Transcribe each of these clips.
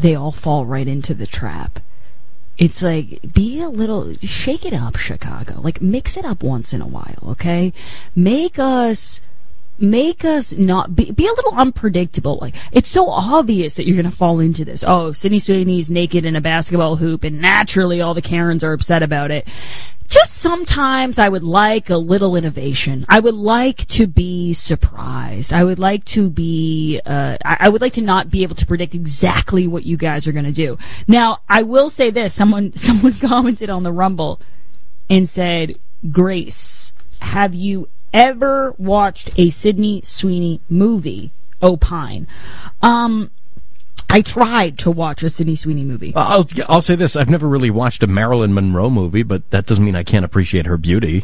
they all fall right into the trap. It's like, shake it up, Chicago. Like, mix it up once in a while, okay? Make us not be a little unpredictable. Like, it's so obvious that you're going to fall into this. Oh, Sydney Sweeney's naked in a basketball hoop, and naturally all the Karens are upset about it. Just sometimes I would like a little innovation. I would like to be surprised. I would like to be, I would like to not be able to predict exactly what you guys are going to do. Now, I will say this. Someone commented on the Rumble and said, Grace, have you ever watched a Sydney Sweeney movie? Opine. I tried to watch a Sydney Sweeney movie. I'll say this. I've never really watched a Marilyn Monroe movie, but that doesn't mean I can't appreciate her beauty.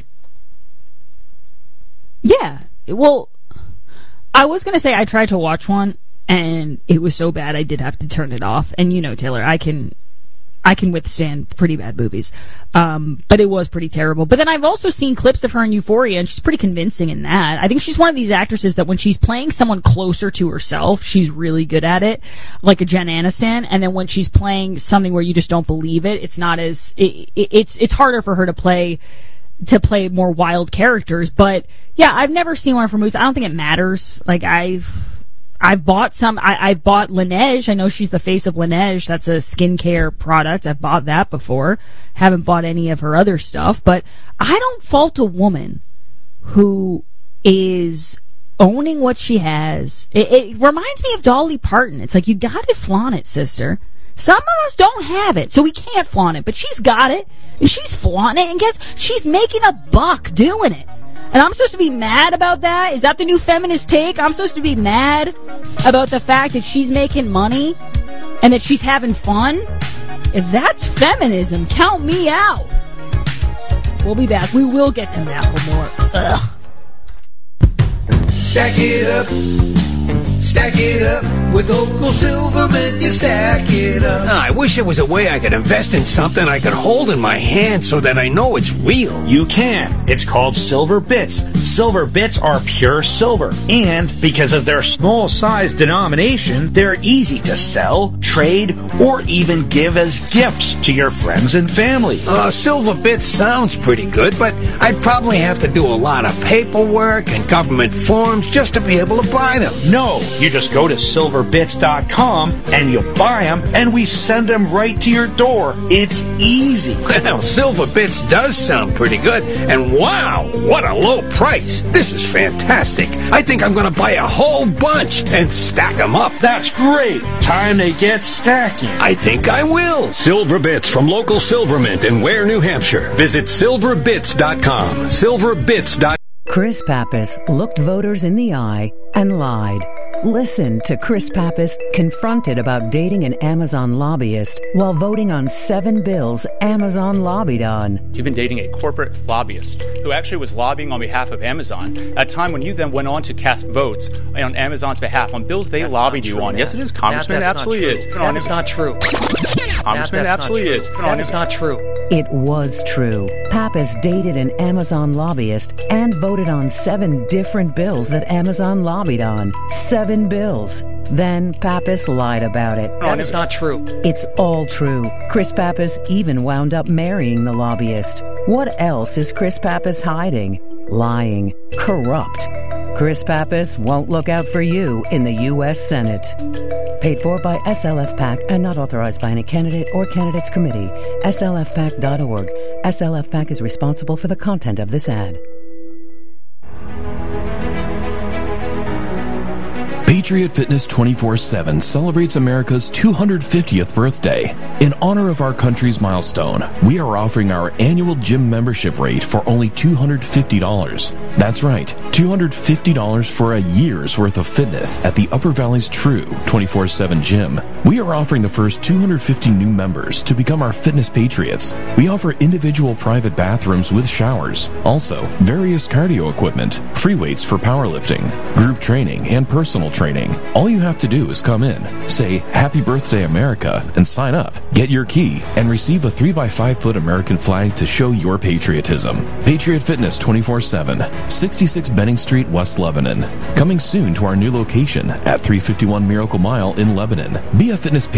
Yeah. Well, I was going to say I tried to watch one, and it was so bad I did have to turn it off. And you know, Taylor, I can withstand pretty bad movies. But it was pretty terrible. But then I've also seen clips of her in Euphoria, and she's pretty convincing in that. I think she's one of these actresses that when she's playing someone closer to herself, she's really good at it, like a Jen Aniston. And then when she's playing something where you just don't believe it, it's not as, it's harder for her to play more wild characters. But yeah, I've never seen one of her movies. I don't think it matters. Like, I've bought some. I bought Laneige. I know she's the face of Laneige. That's a skincare product. I've bought that before. Haven't bought any of her other stuff. But I don't fault a woman who is owning what she has. It reminds me of Dolly Parton. It's like, you gotta flaunt it, sister. Some of us don't have it, so we can't flaunt it. But she's got it, and she's flaunting it, and guess, she's making a buck doing it. And I'm supposed to be mad about that? Is that the new feminist take? I'm supposed to be mad about the fact that she's making money and that she's having fun? If that's feminism, count me out. We'll be back. We will get to Macklemore. Ugh. Stack it up. Stack it up. With Local Silvermint, you stack it up. I wish there was a way I could invest in something I could hold in my hand so that I know it's real. You can. It's called Silver Bits. Silver Bits are pure silver. And because of their small size denomination, they're easy to sell, trade, or even give as gifts to your friends and family. Silver Bits sounds pretty good, but I'd probably have to do a lot of paperwork and government forms just to be able to buy them. No, you just go to silverbits.com and you buy them, and we send them right to your door. It's easy. Well, Silver Bits does sound pretty good, and wow, what a low price. This is fantastic. I think I'm going to buy a whole bunch and stack them up. That's great. Time to get stacking. I think I will. Silver Bits from Local Silvermint in Ware, New Hampshire. Visit silverbits.com. Silverbits.com. Chris Pappas looked voters in the eye and lied. Listen to Chris Pappas confronted about dating an Amazon lobbyist while voting on 7 bills Amazon lobbied on. You've been dating a corporate lobbyist who actually was lobbying on behalf of Amazon at a time when you then went on to cast votes on Amazon's behalf on bills they lobbied you on. Yes, it is, Congressman. It absolutely is. That is not true. Congressman, it absolutely is. That is not true. It was true. Pappas dated an Amazon lobbyist and voted on 7 different bills that Amazon lobbied on. 7 bills. Then Pappas lied about it. That is not true. It's all true. Chris Pappas even wound up marrying the lobbyist. What else is Chris Pappas hiding? Lying. Corrupt. Chris Pappas won't look out for you in the U.S. Senate. Paid for by SLF PAC and not authorized by any candidate or candidates committee. SLFPAC.org. SLF PAC is responsible for the content of this ad. Patriot Fitness 24/7 celebrates America's 250th birthday. In honor of our country's milestone, we are offering our annual gym membership rate for only $250. That's right, $250 for a year's worth of fitness at the Upper Valley's true 24/7 gym. We are offering the first 250 new members to become our fitness patriots. We offer individual private bathrooms with showers. Also, various cardio equipment, free weights for powerlifting, group training, and personal training. All you have to do is come in, say Happy Birthday America, and sign up. Get your key and receive a 3x5 foot American flag to show your patriotism. Patriot Fitness 24/7, 66 Benning Street, West Lebanon. Coming soon to our new location at 351 Miracle Mile in Lebanon. Be a fitness